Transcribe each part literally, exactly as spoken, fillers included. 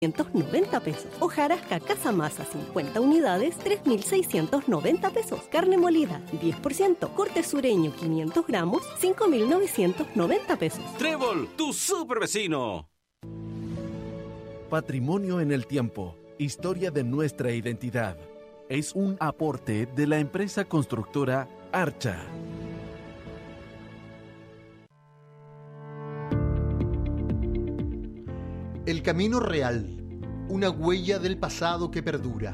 noventa pesos. Hojarasca Casa Masa cincuenta unidades, tres mil seiscientos noventa pesos. Carne molida diez por ciento. Corte sureño quinientos gramos, cinco mil novecientos noventa pesos. Trébol, tu super vecino. Patrimonio en el tiempo. Historia de nuestra identidad. Es un aporte de la empresa constructora Archa. El camino real, una huella del pasado que perdura.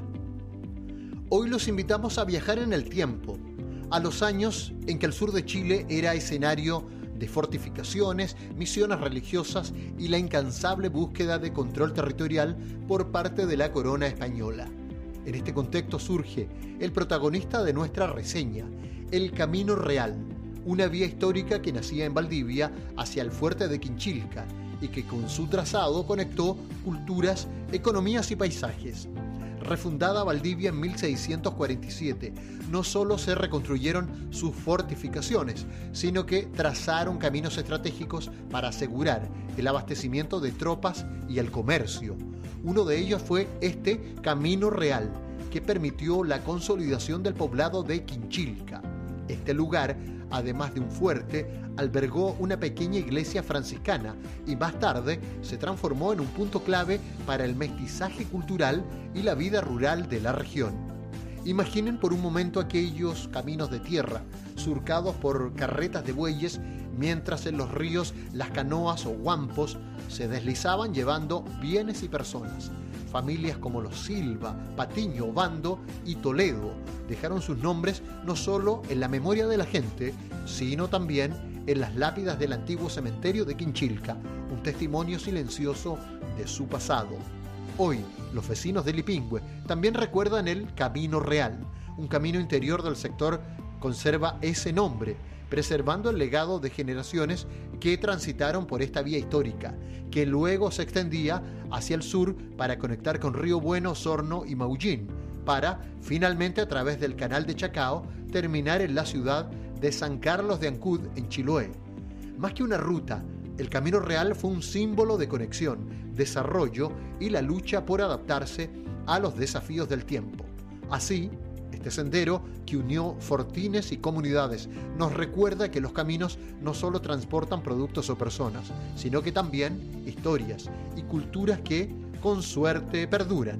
Hoy los invitamos a viajar en el tiempo, a los años en que el sur de Chile era escenario de fortificaciones, misiones religiosas y la incansable búsqueda de control territorial por parte de la corona española. En este contexto surge el protagonista de nuestra reseña, el Camino Real, una vía histórica que nacía en Valdivia hacia el fuerte de Quinchilca y que con su trazado conectó culturas, economías y paisajes. Refundada Valdivia en mil seiscientos cuarenta y siete, no solo se reconstruyeron sus fortificaciones, sino que trazaron caminos estratégicos para asegurar el abastecimiento de tropas y el comercio. Uno de ellos fue este Camino Real, que permitió la consolidación del poblado de Quinchilca. Este lugar, además de un fuerte, albergó una pequeña iglesia franciscana y más tarde se transformó en un punto clave para el mestizaje cultural y la vida rural de la región. Imaginen por un momento aquellos caminos de tierra, surcados por carretas de bueyes, mientras en los ríos las canoas o huampos se deslizaban llevando bienes y personas. Familias como los Silva, Patiño, Obando y Toledo dejaron sus nombres no solo en la memoria de la gente, sino también en las lápidas del antiguo cementerio de Quinchilca, un testimonio silencioso de su pasado. Hoy, los vecinos de Lipingüe también recuerdan el Camino Real, un camino interior del sector conserva ese nombre, preservando el legado de generaciones que transitaron por esta vía histórica, que luego se extendía hacia el sur para conectar con Río Bueno, Osorno y Maullín, para, finalmente a través del canal de Chacao, terminar en la ciudad de San Carlos de Ancud, en Chiloé. Más que una ruta, el Camino Real fue un símbolo de conexión, desarrollo y la lucha por adaptarse a los desafíos del tiempo. Así, este sendero, que unió fortines y comunidades, nos recuerda que los caminos no solo transportan productos o personas, sino que también historias y culturas que, con suerte, perduran.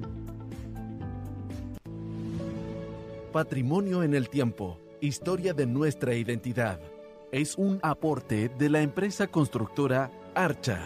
Patrimonio en el tiempo. Historia de nuestra identidad. Es un aporte de la empresa constructora Archa.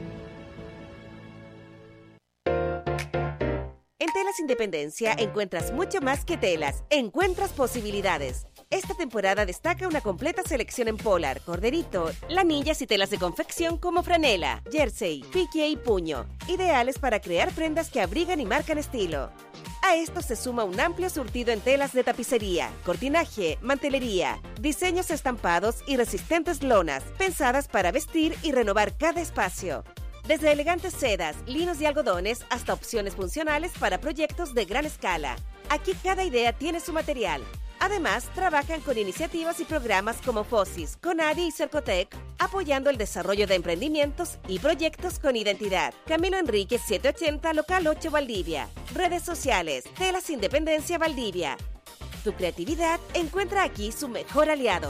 En Telas Independencia encuentras mucho más que telas, encuentras posibilidades. Esta temporada destaca una completa selección en polar, corderito, lanillas y telas de confección como franela, jersey, pique y puño, ideales para crear prendas que abrigan y marcan estilo. A esto se suma un amplio surtido en telas de tapicería, cortinaje, mantelería, diseños estampados y resistentes lonas, pensadas para vestir y renovar cada espacio. Desde elegantes sedas, linos y algodones hasta opciones funcionales para proyectos de gran escala. Aquí cada idea tiene su material. Además, trabajan con iniciativas y programas como FOSIS, CONADI y Cercotec, apoyando el desarrollo de emprendimientos y proyectos con identidad. Camilo Enríquez setecientos ochenta, local ocho, Valdivia. Redes sociales, Telas Independencia Valdivia. Tu creatividad encuentra aquí su mejor aliado.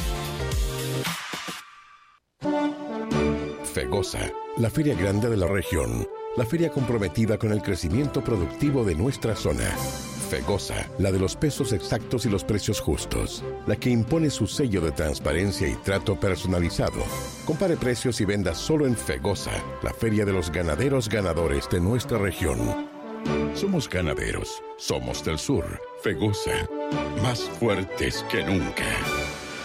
FEGOSA, la feria grande de la región, la feria comprometida con el crecimiento productivo de nuestra zona. FEGOSA, la de los pesos exactos y los precios justos, la que impone su sello de transparencia y trato personalizado. Compare precios y venda solo en FEGOSA, la feria de los ganaderos ganadores de nuestra región. Somos ganaderos, somos del sur. FEGOSA, más fuertes que nunca.